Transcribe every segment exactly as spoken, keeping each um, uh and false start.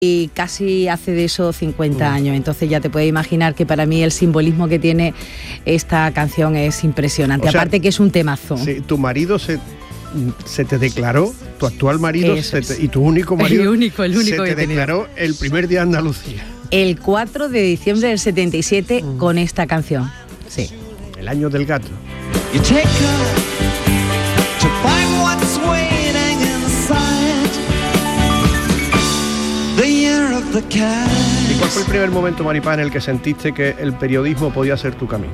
y casi hace de eso cincuenta años, entonces ya te puedes imaginar que para mí el simbolismo que tiene esta canción es impresionante, o sea, aparte que es un temazo. Sí, tu marido se, se te declaró, tu actual marido se te, y tu único marido el único, el único se que te declaró el primer día de Andalucía. El cuatro de diciembre del setenta y siete mm. con esta canción, sí. El año del gato. ¿Y cuál fue el primer momento, Maripaz, en el que sentiste que el periodismo podía ser tu camino?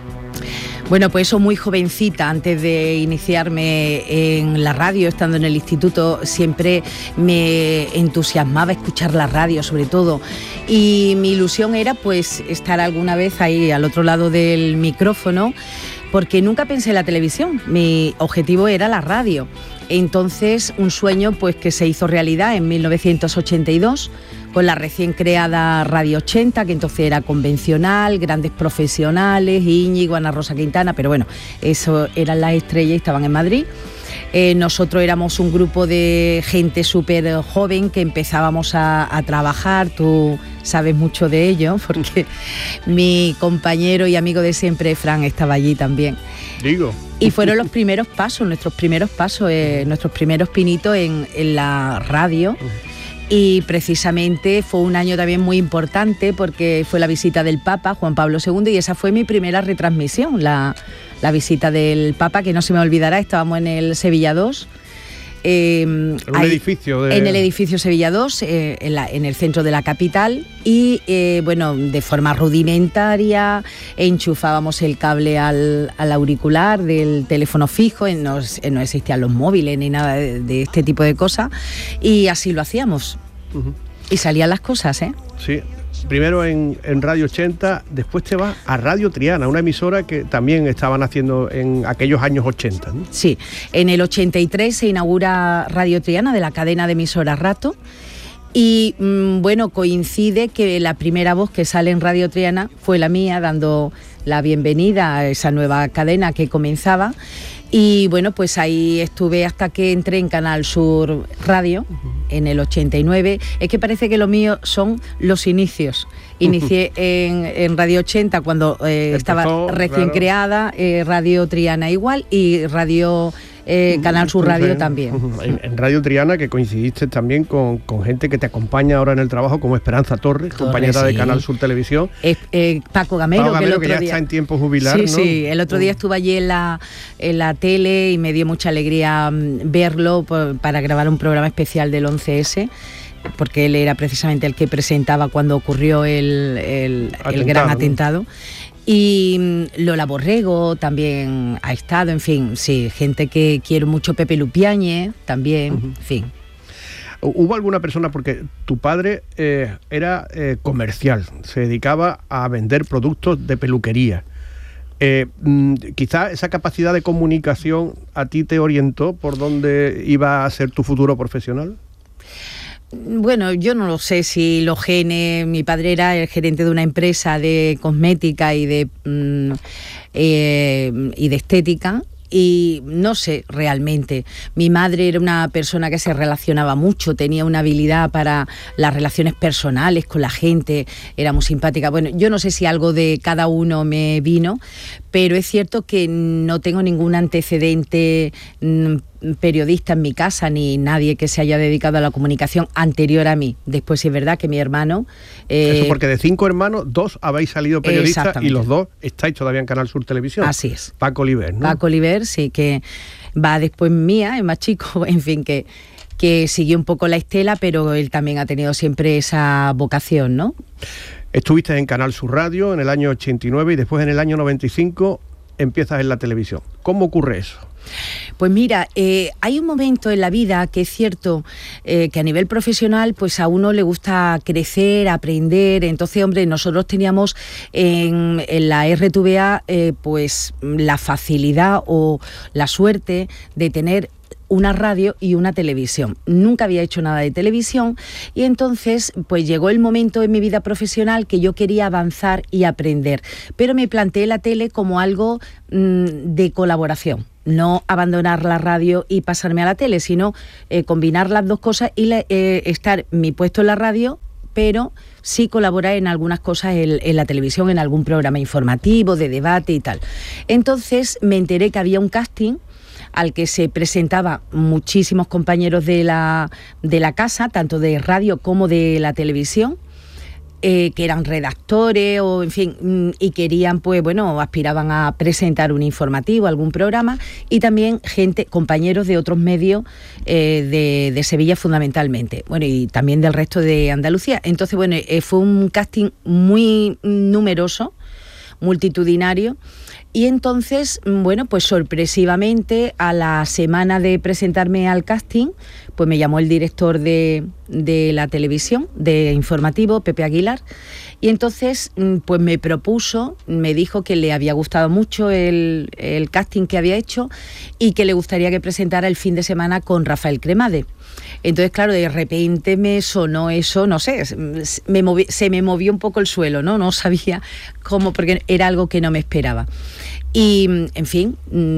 Bueno, pues eso muy jovencita, antes de iniciarme en la radio, estando en el instituto, siempre me entusiasmaba escuchar la radio, sobre todo. Y mi ilusión era pues estar alguna vez ahí al otro lado del micrófono, porque nunca pensé en la televisión, mi objetivo era la radio. Entonces, un sueño pues que se hizo realidad en mil novecientos ochenta y dos, con la recién creada Radio ochenta, que entonces era convencional, grandes profesionales, Íñigo, Ana Rosa Quintana, pero bueno, eso eran las estrellas y estaban en Madrid. Eh, nosotros éramos un grupo de gente súper joven que empezábamos a, a trabajar, tú sabes mucho de ello, porque mi compañero y amigo de siempre, Fran, estaba allí también. Digo. Y fueron los primeros pasos, nuestros primeros pasos, eh, nuestros primeros pinitos en, en la radio. Y precisamente fue un año también muy importante porque fue la visita del Papa, Juan Pablo segundo, y esa fue mi primera retransmisión, la, la visita del Papa, que no se me olvidará, estábamos en el Sevilla dos. Eh, en un ahí, edificio de... En el edificio Sevilla dos, eh, en, la, en el centro de la capital, y eh, bueno, de forma rudimentaria enchufábamos el cable al, al auricular del teléfono fijo, no, no existían los móviles ni nada de, de este tipo de cosas, y así lo hacíamos. Uh-huh. Y salían las cosas, ¿eh? Sí. Primero en, en Radio ochenta, después te vas a Radio Triana, una emisora que también estaban haciendo en aquellos años ochenta, ¿no? Sí, en el ochenta y tres se inaugura Radio Triana, de la cadena de emisoras Rato, y mmm, bueno, coincide que la primera voz que sale en Radio Triana fue la mía, dando la bienvenida a esa nueva cadena que comenzaba. Y bueno, pues ahí estuve hasta que entré en Canal Sur Radio, uh-huh, en el ochenta y nueve. Es que parece que lo mío son los inicios. Inicié en, en Radio ochenta cuando eh, estaba recién claro. creada, eh, Radio Triana igual, y Radio eh, Canal Sur Radio también. En, en Radio Triana, que coincidiste también con, con gente que te acompaña ahora en el trabajo, como Esperanza Torres, Torres compañera sí. de Canal Sur Televisión. Eh, eh, Paco Gamero, Paco Gamero, que, el otro que ya día... está en tiempo jubilar, sí, ¿no? Sí, el otro día estuve allí en la, en la tele y me dio mucha alegría verlo por, para grabar un programa especial del once ese, porque él era precisamente el que presentaba cuando ocurrió el, el, el gran atentado. Y Lola Borrego también ha estado, en fin, sí, gente que quiero mucho, Pepe Lupiáñez también, uh-huh. en fin. ¿Hubo alguna persona, porque tu padre eh, era eh, comercial, se dedicaba a vender productos de peluquería? Eh, quizá esa capacidad de comunicación a ti te orientó por dónde iba a ser tu futuro profesional. Bueno, yo no lo sé si los genes. Mi padre era el gerente de una empresa de cosmética y de mm, eh, y de estética. Y no sé realmente, mi madre era una persona que se relacionaba mucho, tenía una habilidad para las relaciones personales con la gente, era muy simpática. Bueno, yo no sé si algo de cada uno me vino, pero es cierto que no tengo ningún antecedente mmm, periodista en mi casa, ni nadie que se haya dedicado a la comunicación anterior a mí. Después sí es verdad que mi hermano... Eh, Eso porque de cinco hermanos, dos habéis salido periodistas y los dos estáis todavía en Canal Sur Televisión. Así es. Paco Oliver, ¿no? Paco Oliver, sí, que va después mía, es más chico, en fin, que, que siguió un poco la estela, pero él también ha tenido siempre esa vocación, ¿no? Estuviste en Canal Sur Radio en el año ochenta y nueve y después en el año noventa y cinco empiezas en la televisión. ¿Cómo ocurre eso? Pues mira, eh, hay un momento en la vida que es cierto eh, que a nivel profesional pues a uno le gusta crecer, aprender. Entonces, hombre, nosotros teníamos en, en la R T V A eh, pues la facilidad o la suerte de tener una radio y una televisión. Nunca había hecho nada de televisión y entonces pues llegó el momento en mi vida profesional que yo quería avanzar y aprender, pero me planteé la tele como algo mmm, de colaboración. no abandonar la radio y pasarme a la tele, sino eh, combinar las dos cosas y la, eh, estar mi puesto en la radio, pero sí colaborar en algunas cosas en, en la televisión, en algún programa informativo, de debate y tal. Entonces me enteré que había un casting al que se presentaba muchísimos compañeros de la, de la casa, tanto de radio como de la televisión, Eh, que eran redactores o en fin, y querían, pues bueno, aspiraban a presentar un informativo, algún programa, y también gente, compañeros de otros medios eh, de, de Sevilla fundamentalmente, bueno, y también del resto de Andalucía. Entonces, bueno, eh, fue un casting muy numeroso, multitudinario. Y entonces, bueno, pues sorpresivamente, a la semana de presentarme al casting, pues me llamó el director de, de la televisión, de informativo, Pepe Aguilar, y entonces pues me propuso, me dijo que le había gustado mucho el, el casting que había hecho y que le gustaría que presentara el fin de semana con Rafael Cremades. Entonces, claro, de repente me sonó eso, no sé, me moví, se me movió un poco el suelo, ¿no? No sabía cómo, porque era algo que no me esperaba. Y, en fin,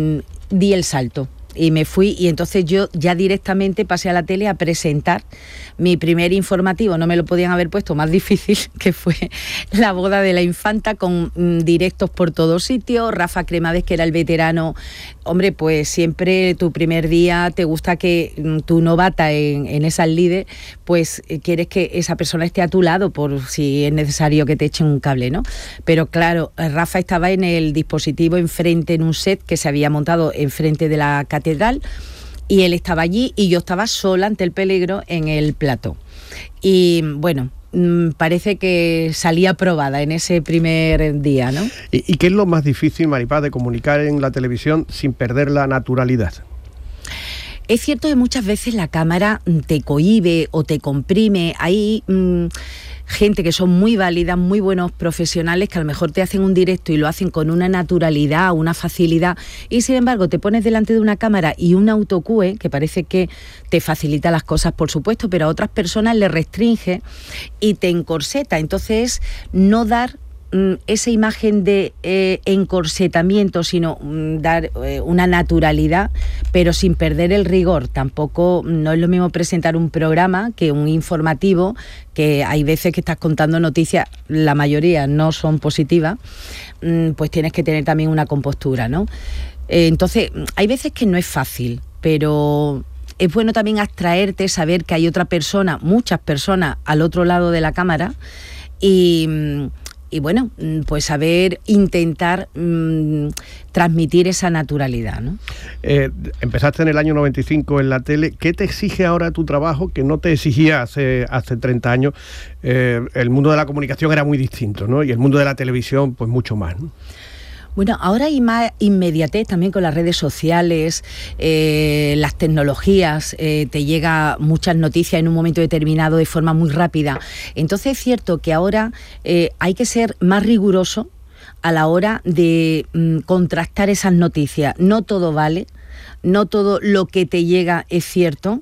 di el salto. Y me fui, y entonces yo ya directamente pasé a la tele a presentar mi primer informativo. No me lo podían haber puesto más difícil, que fue la boda de la infanta, con mm, directos por todos sitios. Rafa Cremades, que era el veterano, hombre, pues siempre tu primer día te gusta que mm, tu novata en, en esas lides, pues eh, quieres que esa persona esté a tu lado por si es necesario que te echen un cable, ¿no? Pero claro, Rafa estaba en el dispositivo enfrente, en un set que se había montado enfrente de la catedral, y él estaba allí y yo estaba sola ante el peligro en el plató. Y bueno, mmm, parece que salí aprobada en ese primer día, ¿no? ¿Y, y qué es lo más difícil, Maripaz, de comunicar en la televisión sin perder la naturalidad? Es cierto que muchas veces la cámara te cohíbe o te comprime. Hay mmm, gente que son muy válidas, muy buenos profesionales, que a lo mejor te hacen un directo y lo hacen con una naturalidad, una facilidad, y sin embargo te pones delante de una cámara y un autocue, que parece que te facilita las cosas, por supuesto, pero a otras personas le restringe y te encorseta. Entonces, no dar esa imagen de eh, encorsetamiento, sino mm, dar eh, una naturalidad, pero sin perder el rigor. Tampoco, no es lo mismo presentar un programa que un informativo, que hay veces que estás contando noticias, la mayoría no son positivas, mm, pues tienes que tener también una compostura, ¿no? Eh, entonces, hay veces que no es fácil, pero es bueno también abstraerte, saber que hay otra persona, muchas personas al otro lado de la cámara, y... Mm, Y bueno, pues saber intentar mmm, transmitir esa naturalidad, ¿no? Eh, empezaste en el año noventa y cinco en la tele. ¿Qué te exige ahora tu trabajo que no te exigía hace, hace treinta años? Eh, el mundo de la comunicación era muy distinto, ¿no? Y el mundo de la televisión, pues mucho más, ¿no? Bueno, ahora hay más inmediatez también con las redes sociales, eh, las tecnologías, eh, te llega muchas noticias en un momento determinado de forma muy rápida. Entonces es cierto que ahora eh, hay que ser más riguroso a la hora de mm, contrastar esas noticias. No todo vale, no todo lo que te llega es cierto.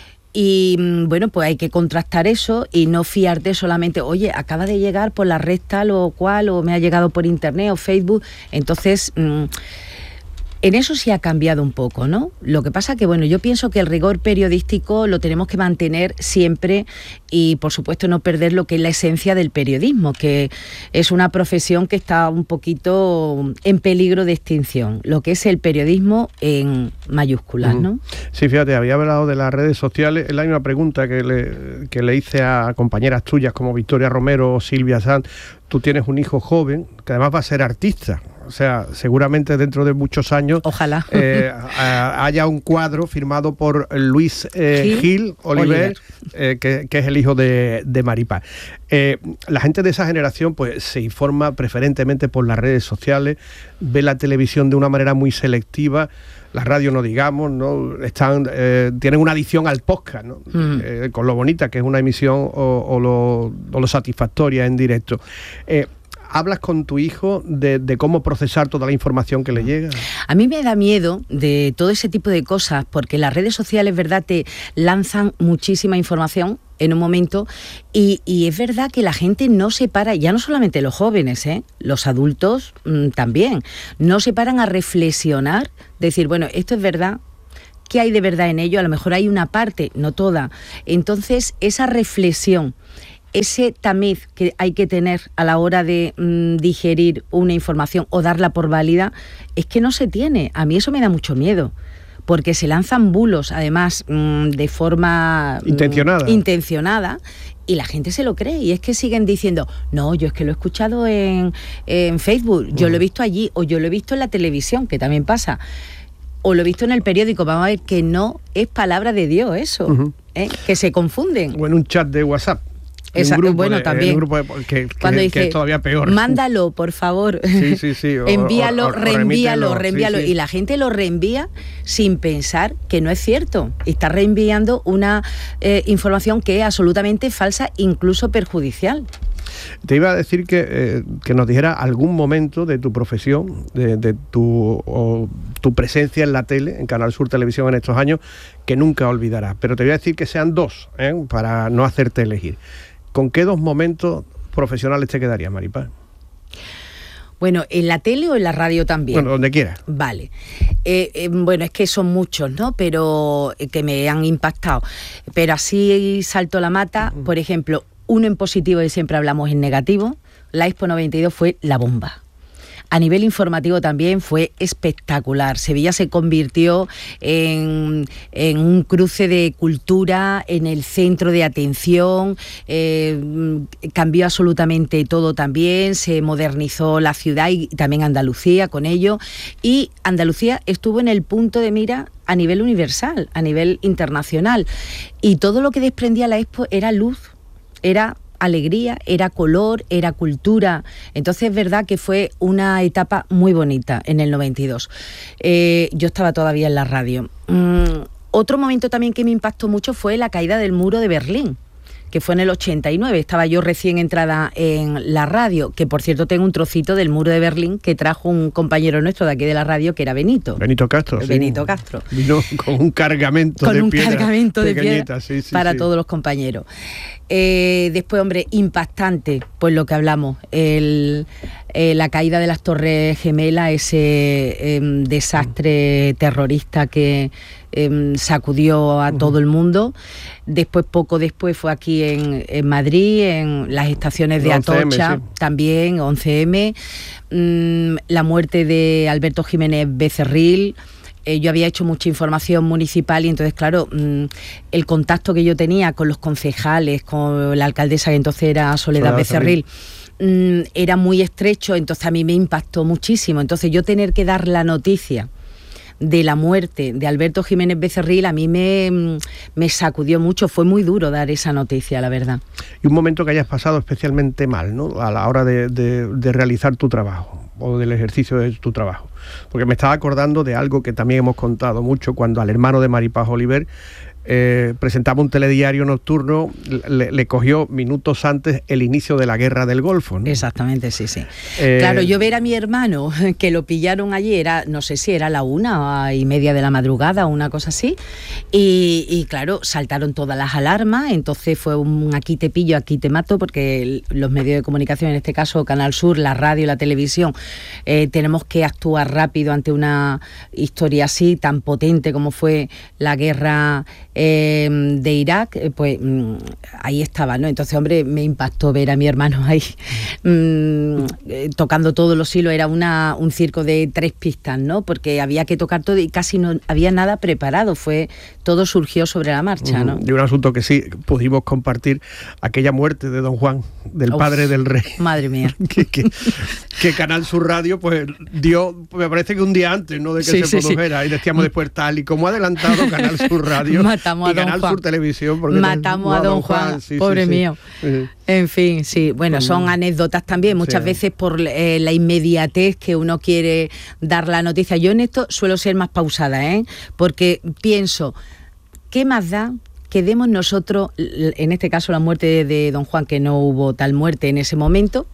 Y bueno, pues hay que contrastar eso y no fiarte solamente, oye, acaba de llegar por la red tal o cual, o me ha llegado por internet o Facebook. Entonces, mmm, en eso sí ha cambiado un poco, ¿no? Lo que pasa que, bueno, yo pienso que el rigor periodístico lo tenemos que mantener siempre y, por supuesto, no perder lo que es la esencia del periodismo, que es una profesión que está un poquito en peligro de extinción, lo que es el periodismo en mayúsculas, ¿no? Sí, fíjate, había hablado de las redes sociales. Es la misma pregunta que le, que le hice a compañeras tuyas como Victoria Romero o Silvia Sanz. Tú tienes un hijo joven que además va a ser artista. O sea, seguramente dentro de muchos años ojalá eh, a, haya un cuadro firmado por Luis eh, Gil, Gil Oliver, Oliver. Eh, que, que es el hijo de, de Maripaz. Eh, la gente de esa generación pues se informa preferentemente por las redes sociales, ve la televisión de una manera muy selectiva. La radio no digamos, ¿no? Están, eh, tienen una adicción al podcast, ¿no? Mm. Eh, con lo bonita que es una emisión o, o, lo, o lo satisfactoria en directo. Eh, ¿hablas con tu hijo de, de cómo procesar toda la información que le llega? A mí me da miedo de todo ese tipo de cosas, porque las redes sociales, verdad, te lanzan muchísima información en un momento, y, y es verdad que la gente no se para, ya no solamente los jóvenes, ¿eh? Los adultos mmm, también, no se paran a reflexionar, decir, bueno, esto es verdad, ¿qué hay de verdad en ello? A lo mejor hay una parte, no toda. Entonces, esa reflexión, ese tamiz que hay que tener a la hora de mmm, digerir una información o darla por válida, es que no se tiene. A mí eso me da mucho miedo, porque se lanzan bulos, además, mmm, de forma mmm, intencionada. intencionada, y la gente se lo cree, y es que siguen diciendo, no, yo es que lo he escuchado en, en Facebook, yo uh-huh. lo he visto allí, o yo lo he visto en la televisión, que también pasa, o lo he visto en el periódico. Vamos a ver que no es palabra de Dios eso, uh-huh. ¿eh? Que se confunden. O en un chat de WhatsApp. Esa, un grupo bueno, de, también. Un grupo de, que, Cuando que, dice, que es todavía peor. Mándalo, por favor. Sí, sí, sí. O, Envíalo, o, o, reenvíalo, o reenvíalo. Sí, sí. Y la gente lo reenvía sin pensar que no es cierto. Está reenviando una eh, información que es absolutamente falsa, incluso perjudicial. Te iba a decir que, eh, que nos dijera algún momento de tu profesión, de, de tu, o, tu presencia en la tele, en Canal Sur Televisión en estos años, que nunca olvidarás. Pero te voy a decir que sean dos, ¿eh? Para no hacerte elegir. ¿Con qué dos momentos profesionales te quedarías, Maripaz? Bueno, ¿en la tele o en la radio también? Bueno, donde quieras. Vale. Eh, eh, bueno, es que son muchos, ¿no? Pero eh, que me han impactado. Pero así salto la mata. Por ejemplo, uno en positivo y siempre hablamos en negativo. La Expo noventa y dos fue la bomba. A nivel informativo también fue espectacular. Sevilla se convirtió en, en un cruce de cultura, en el centro de atención, eh, cambió absolutamente todo también, se modernizó la ciudad y también Andalucía con ello. Y Andalucía estuvo en el punto de mira a nivel universal, a nivel internacional. Y todo lo que desprendía la Expo era luz, era alegría, era color, era cultura. Entonces es verdad que fue una etapa muy bonita en el noventa y dos. Eh, yo estaba todavía en la radio. Mm, otro momento también que me impactó mucho fue la caída del muro de Berlín, que fue en el ochenta y nueve. Estaba yo recién entrada en la radio, que por cierto tengo un trocito del muro de Berlín que trajo un compañero nuestro de aquí de la radio, que era Benito. Benito Castro, sí. Benito Castro. Vino con un cargamento con de un piedra. Con un cargamento de piedra sí, sí, para sí. todos los compañeros. Eh, después, hombre, impactante, pues lo que hablamos, el, eh, la caída de las Torres Gemelas, ese eh, desastre terrorista que eh, sacudió a uh-huh. todo el mundo. Después, poco después, fue aquí en, en Madrid, en las estaciones de Atocha, sí. También, once eme, mm, la muerte de Alberto Jiménez Becerril. Eh, yo había hecho mucha información municipal y entonces, claro, mmm, el contacto que yo tenía con los concejales, con la alcaldesa que entonces era Soledad, Soledad Becerril, mmm, era muy estrecho, entonces a mí me impactó muchísimo. Entonces yo tener que dar la noticia de la muerte de Alberto Jiménez Becerril a mí me, me sacudió mucho, fue muy duro dar esa noticia, la verdad. Y un momento que hayas pasado especialmente mal, ¿no? A la hora de, de, de realizar tu trabajo o del ejercicio de tu trabajo. Porque me estaba acordando de algo que también hemos contado mucho cuando al hermano de Maripaz Oliver eh, presentaba un telediario nocturno, le, le cogió minutos antes el inicio de la guerra del Golfo, ¿no? Exactamente, sí, sí. Eh, claro, yo ver a mi hermano que lo pillaron allí, era, no sé si era la una y media de la madrugada o una cosa así, y, y claro, saltaron todas las alarmas, entonces fue un aquí te pillo, aquí te mato, porque los medios de comunicación, en este caso Canal Sur, la radio, la televisión, eh, tenemos que actuar rápido ante una historia así, tan potente como fue la guerra Eh, de Irak, eh, pues mmm, ahí estaba, ¿no? Entonces, hombre, me impactó ver a mi hermano ahí mmm, eh, tocando todos los hilos. Era una, un circo de tres pistas, ¿no? Porque había que tocar todo y casi no había nada preparado, fue todo surgió sobre la marcha, ¿no? Y un asunto que sí pudimos compartir, aquella muerte de don Juan, del Uf, padre del rey. Madre mía. que, que, que Canal Sur Radio pues dio, me parece que un día antes, ¿no? De que sí, se sí, produjera, sí. Y decíamos después tal y como ha adelantado Canal Sur Radio matamos y a don Canal Juan. Sur Televisión, porque matamos no, a don Juan, Juan sí, pobre sí, mío. Sí. En fin, sí, bueno, son anécdotas también, muchas sí. veces por eh, la inmediatez que uno quiere dar la noticia. Yo en esto suelo ser más pausada, ¿eh? Porque pienso, ¿qué más da que demos nosotros, en este caso la muerte de, de don Juan, que no hubo tal muerte en ese momento,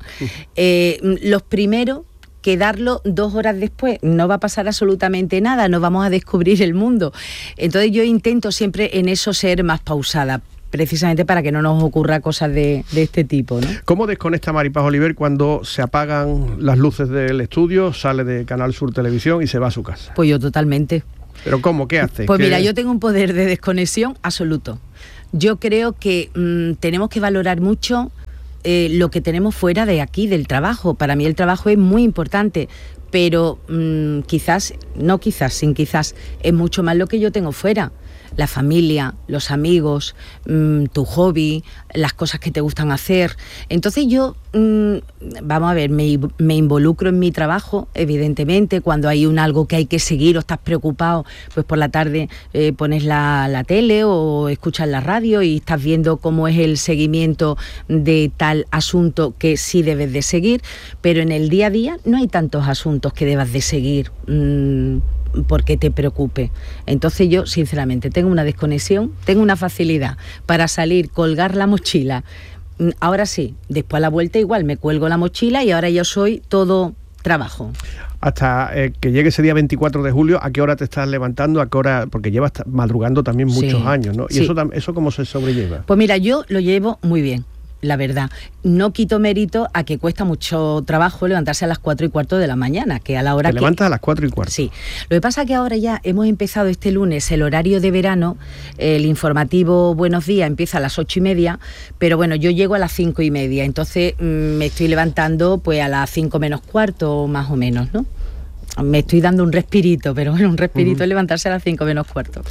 eh, los primeros que darlo dos horas después. No va a pasar absolutamente nada, no vamos a descubrir el mundo. Entonces yo intento siempre en eso ser más pausada, precisamente para que no nos ocurra cosas de, de este tipo, ¿no? ¿Cómo desconecta Mari Paz Oliver cuando se apagan las luces del estudio, sale de Canal Sur Televisión y se va a su casa? Pues yo totalmente. ¿Pero cómo? ¿Qué hace? Pues ¿Qué... mira, yo tengo un poder de desconexión absoluto. Yo creo que mmm, tenemos que valorar mucho eh, lo que tenemos fuera de aquí, del trabajo. Para mí el trabajo es muy importante, pero mmm, quizás, no quizás, sin quizás, es mucho más lo que yo tengo fuera. La familia, los amigos, mmm, tu hobby, las cosas que te gustan hacer. Entonces yo, mmm, vamos a ver, me, me involucro en mi trabajo, evidentemente. Cuando hay un algo que hay que seguir o estás preocupado, pues por la tarde eh, pones la, la tele o escuchas la radio y estás viendo cómo es el seguimiento de tal asunto que sí debes de seguir. Pero en el día a día no hay tantos asuntos que debas de seguir mmm, porque te preocupe. Entonces yo, sinceramente, tengo una desconexión, tengo una facilidad para salir, colgar la mochila. Ahora sí, después a la vuelta igual, me cuelgo la mochila y ahora yo soy todo trabajo. Hasta eh, que llegue ese día veinticuatro de julio, ¿a qué hora te estás levantando? ¿A qué hora? Porque llevas madrugando también muchos sí, años, ¿no? ¿Y sí. eso, eso cómo se sobrelleva? Pues mira, yo lo llevo muy bien. La verdad, no quito mérito a que cuesta mucho trabajo levantarse a las cuatro y cuarto de la mañana, que a la hora ¿Te que... levantas a las cuatro y cuarto? Sí. Lo que pasa es que ahora ya hemos empezado este lunes el horario de verano, el informativo Buenos Días empieza a las ocho y media, pero bueno, yo llego a las cinco y media, entonces mmm, me estoy levantando pues a las cinco menos cuarto, más o menos, ¿no? Me estoy dando un respirito, pero bueno, un respirito uh-huh. es levantarse a las cinco menos cuarto.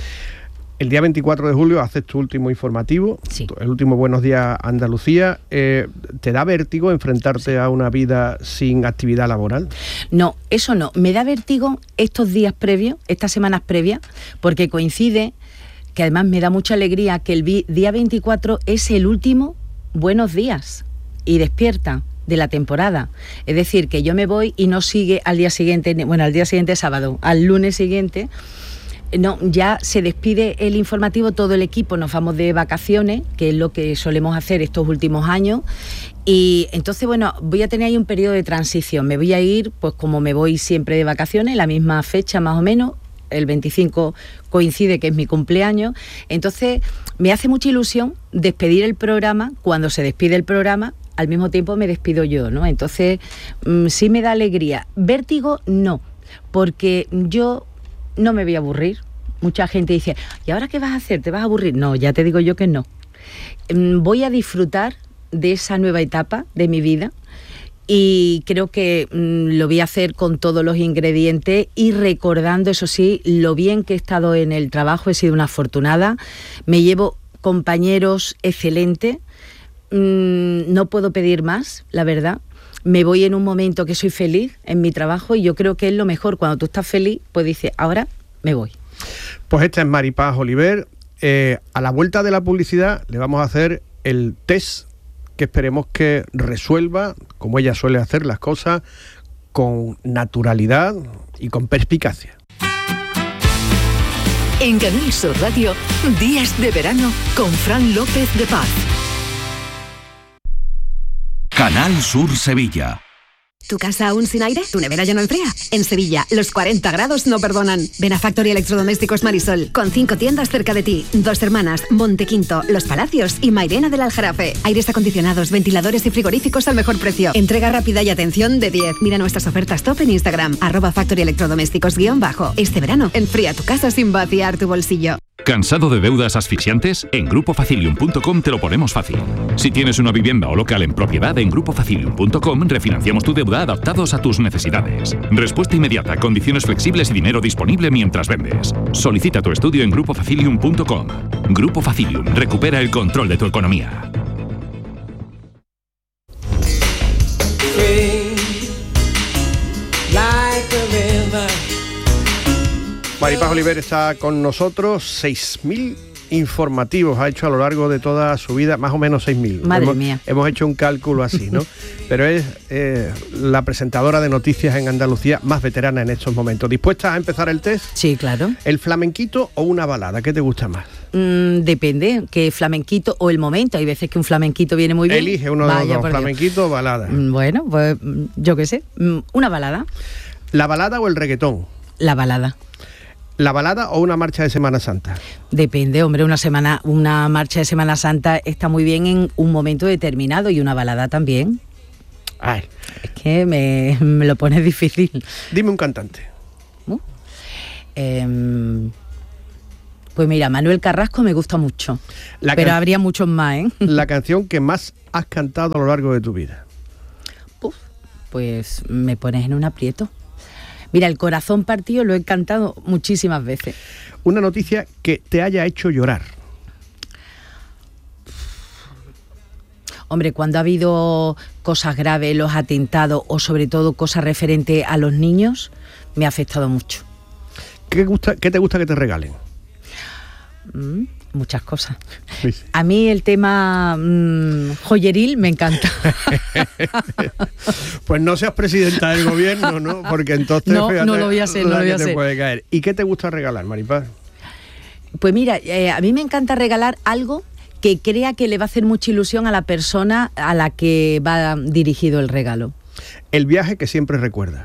El día veinticuatro de julio haces tu último informativo, sí. el último Buenos Días Andalucía. Eh, ¿Te da vértigo enfrentarte sí. a una vida sin actividad laboral? No, eso no. Me da vértigo estos días previos, estas semanas previas, porque coincide, que además me da mucha alegría, que el vi- día veinticuatro es el último Buenos Días y Despierta de la temporada. Es decir, que yo me voy y no sigue al día siguiente, bueno, al día siguiente sábado, al lunes siguiente. No, ya se despide el informativo, todo el equipo nos vamos de vacaciones, que es lo que solemos hacer estos últimos años, y entonces, bueno, voy a tener ahí un periodo de transición. Me voy a ir, pues como me voy siempre de vacaciones, la misma fecha más o menos, el veinticinco coincide que es mi cumpleaños, entonces me hace mucha ilusión despedir el programa. Cuando se despide el programa, al mismo tiempo me despido yo, ¿no? Entonces, mmm, sí me da alegría. Vértigo, no, porque yo no me voy a aburrir. Mucha gente dice, ¿y ahora qué vas a hacer? ¿Te vas a aburrir? No, ya te digo yo que no. Voy a disfrutar de esa nueva etapa de mi vida y creo que mmm, lo voy a hacer con todos los ingredientes y recordando, eso sí, lo bien que he estado en el trabajo. He sido una afortunada, me llevo compañeros excelentes, mmm, no puedo pedir más, la verdad. Me voy en un momento que soy feliz en mi trabajo y yo creo que es lo mejor. Cuando tú estás feliz, pues dices, ahora me voy. Pues esta es Mari Paz Oliver. Eh, a la vuelta de la publicidad le vamos a hacer el test que esperemos que resuelva, como ella suele hacer las cosas, con naturalidad y con perspicacia. En Canal Sur Radio, Días de Verano con Fran López de Paz. Canal Sur Sevilla. ¿Tu casa aún sin aire? ¿Tu nevera ya no enfría? En Sevilla, los cuarenta grados no perdonan. Ven a Factory Electrodomésticos Marisol, con cinco tiendas cerca de ti. Dos Hermanas, Montequinto, Los Palacios y Mairena del Aljarafe. Aires acondicionados, ventiladores y frigoríficos al mejor precio. Entrega rápida y atención de diez. Mira nuestras ofertas top en Instagram, arroba Factory Electrodomésticos guión bajo. Este verano, enfría tu casa sin vaciar tu bolsillo. ¿Cansado de deudas asfixiantes? En grupo facilium punto com te lo ponemos fácil. Si tienes una vivienda o local en propiedad, en grupo facilium punto com refinanciamos tu deuda adaptados a tus necesidades. Respuesta inmediata, condiciones flexibles y dinero disponible mientras vendes. Solicita tu estudio en grupo facilium punto com. Grupo Facilium, recupera el control de tu economía. Mari Paz Oliver está con nosotros. seis mil informativos ha hecho a lo largo de toda su vida, más o menos seis mil. Madre hemos, mía. Hemos hecho un cálculo así, ¿no? Pero es eh, la presentadora de noticias en Andalucía más veterana en estos momentos. ¿Dispuesta a empezar el test? Sí, claro. ¿El flamenquito o una balada? ¿Qué te gusta más? Mm, depende, que flamenquito o el momento. Hay veces que un flamenquito viene muy bien. Elige uno de los dos, flamenquito o balada. Bueno, pues yo qué sé, una balada. ¿La balada o el reggaetón? La balada. ¿La balada o una marcha de Semana Santa? Depende, hombre, una semana, una marcha de Semana Santa está muy bien en un momento determinado y una balada también. Ay. Es que me, me lo pones difícil. Dime un cantante. Uh, eh, pues mira, Manuel Carrasco me gusta mucho, la pero can... habría muchos más, ¿eh? La canción que más has cantado a lo largo de tu vida. Uf, pues me pones en un aprieto. Mira, El corazón partido lo he cantado muchísimas veces. Una noticia que te haya hecho llorar. Hombre, cuando ha habido cosas graves, los atentados o sobre todo cosas referentes a los niños, me ha afectado mucho. ¿Qué, gusta, qué te gusta que te regalen? Mm, muchas cosas. Sí. A mí el tema mmm, joyeril me encanta. Pues no seas presidenta del gobierno, ¿no? Porque entonces no, no lo voy a hacer, no lo voy a hacer. Te puede caer. ¿Y qué te gusta regalar, Maripaz? Pues mira, eh, a mí me encanta regalar algo que crea que le va a hacer mucha ilusión a la persona a la que va dirigido el regalo. El viaje que siempre recuerdas.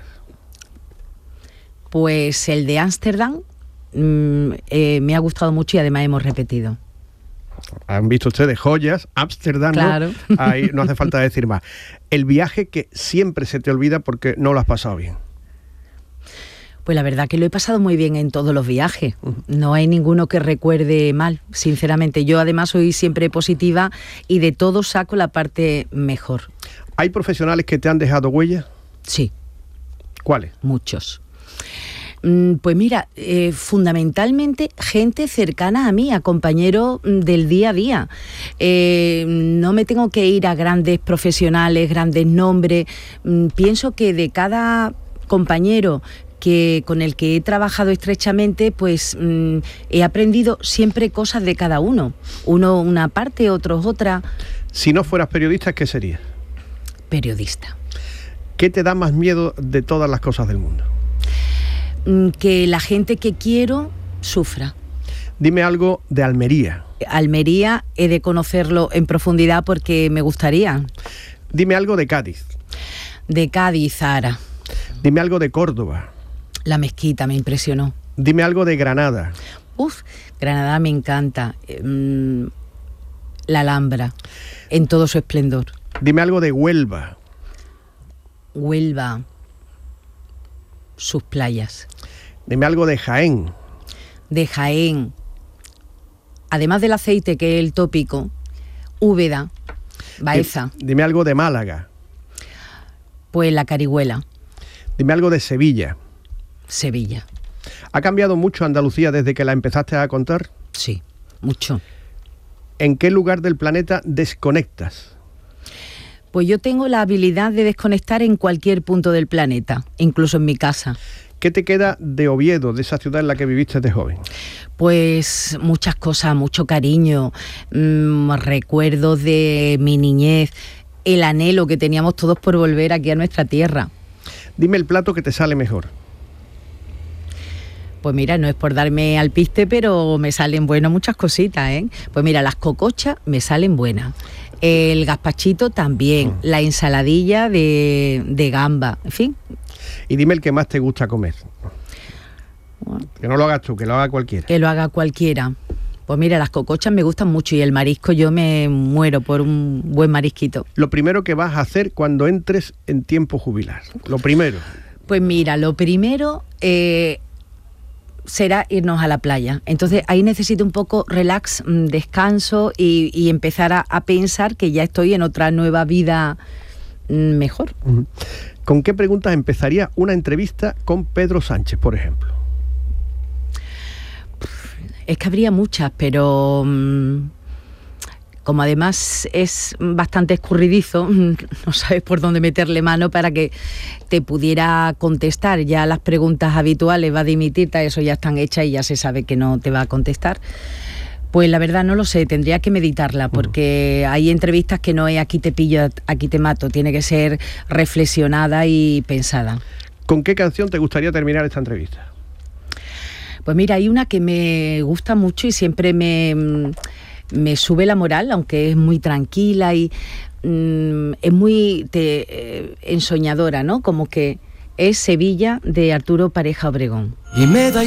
Pues el de Ámsterdam. Mm, eh, me ha gustado mucho y además hemos repetido. Han visto ustedes joyas, Ámsterdam, claro. ¿no? Ahí no hace falta decir más. El viaje que siempre se te olvida porque no lo has pasado bien. Pues la verdad que lo he pasado muy bien en todos los viajes. No hay ninguno que recuerde mal, sinceramente. Yo además soy siempre positiva y de todo saco la parte mejor. ¿Hay profesionales que te han dejado huella? Sí. ¿Cuáles? Muchos. Pues mira, eh, fundamentalmente gente cercana a mí, a compañeros del día a día. Eh, no me tengo que ir a grandes profesionales, grandes nombres. Mm, pienso que de cada compañero que con el que he trabajado estrechamente, pues mm, he aprendido siempre cosas de cada uno. Uno una parte, otros otra. Si no fueras periodista, ¿qué serías? Periodista. ¿Qué te da más miedo de todas las cosas del mundo? Que la gente que quiero sufra. Dime algo de Almería. Almería he de conocerlo en profundidad porque me gustaría. Dime algo de Cádiz. De Cádiz, Zara. Dime algo de Córdoba. La mezquita me impresionó. Dime algo de Granada. Uf, Granada me encanta. Mm, la Alhambra, en todo su esplendor. Dime algo de Huelva. Huelva. Sus playas. Dime algo de Jaén. De Jaén. Además del aceite, que es el tópico, Úbeda, Baeza. Dime algo de Málaga. Pues la Carihuela. Dime algo de Sevilla. Sevilla. ¿Ha cambiado mucho Andalucía desde que la empezaste a contar? Sí, mucho. ¿En qué lugar del planeta desconectas? Pues yo tengo la habilidad de desconectar en cualquier punto del planeta, incluso en mi casa. ¿Qué te queda de Oviedo, de esa ciudad en la que viviste de joven? Pues muchas cosas, mucho cariño, mmm, recuerdos de mi niñez, el anhelo que teníamos todos por volver aquí a nuestra tierra. Dime el plato que te sale mejor. Pues mira, no es por darme al piste, pero me salen buenas muchas cositas, ¿eh? Pues mira, las cocochas me salen buenas. El gazpachito también, mm. la ensaladilla de, de gamba, en fin. Y dime el que más te gusta comer. Bueno, que no lo hagas tú, que lo haga cualquiera. Que lo haga cualquiera. Pues mira, las cocochas me gustan mucho y el marisco yo me muero por un buen marisquito. Lo primero que vas a hacer cuando entres en tiempo jubilar, lo primero. Pues mira, lo primero... Eh, será irnos a la playa. Entonces ahí necesito un poco relax, descanso y, y empezar a, a pensar que ya estoy en otra nueva vida mejor. ¿Con qué preguntas empezaría una entrevista con Pedro Sánchez, por ejemplo? Es que habría muchas, pero mmm, como además es bastante escurridizo, no sabes por dónde meterle mano para que te pudiera contestar. Ya las preguntas habituales, va a dimitirte, eso ya están hechas y ya se sabe que no te va a contestar. Pues la verdad no lo sé, tendría que meditarla, porque hay entrevistas que no es aquí te pillo, aquí te mato, tiene que ser reflexionada y pensada. ¿Con qué canción te gustaría terminar esta entrevista? Pues mira, hay una que me gusta mucho y siempre me, me sube la moral, aunque es muy tranquila y mm, es muy te, eh, ensoñadora, ¿no? Como que es Sevilla, de Arturo Pareja Obregón. Y me da